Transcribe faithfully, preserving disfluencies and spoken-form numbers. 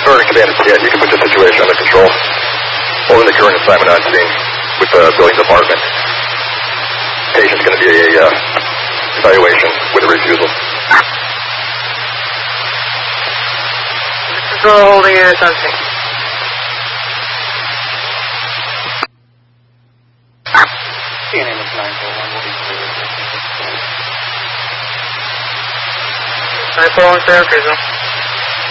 Current command is yet. You can put the situation under control. Over the current assignment on scene with the building department. Patient's going to be a uh, evaluation with a refusal. Control holding units on scene. C N M is nine four one will be clear. nine four one, clear, cruiser.